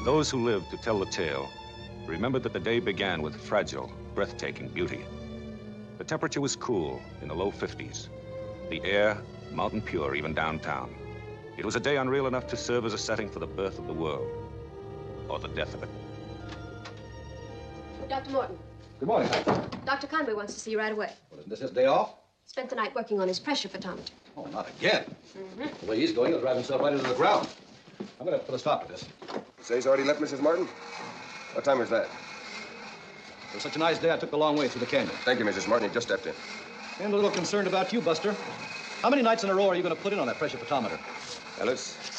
Those who lived to tell the tale remembered that the day began with fragile, breathtaking beauty. The temperature was cool, in the low 50s. The air, mountain pure, even downtown. It was a day unreal enough to serve as a setting for the birth of the world, or the death of it. Dr. Morton. Good morning. Dr. Conway wants to see you right away. Well, isn't this his day off? Spent the night working on his pressure photometer. Oh, not again. The way he's going, he'll drive himself right into the ground. I'm going to put a stop to this. Say he's already left, Mrs. Martin? What time was that? It was such a nice day, I took the long way through the canyon. Thank you, Mrs. Martin. He just stepped in. And a little concerned about you, Buster. How many nights in a row are you going to put in on that pressure photometer? Ellis,